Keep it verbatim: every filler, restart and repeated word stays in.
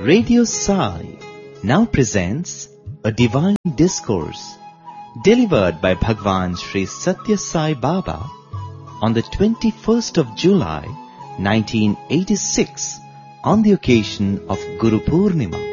Radio Sai now presents a divine discourse delivered by Bhagwan Sri Satya Sai Baba on the twenty-first of July nineteen eighty-six on the occasion of Guru Purnima.